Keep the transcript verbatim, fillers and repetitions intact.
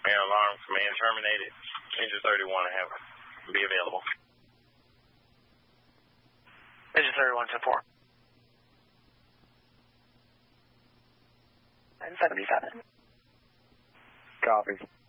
Man alarm command terminated. Engine thirty-one, I have be available. Engine thirty-one, ten four. nine seventy-seven. Copy.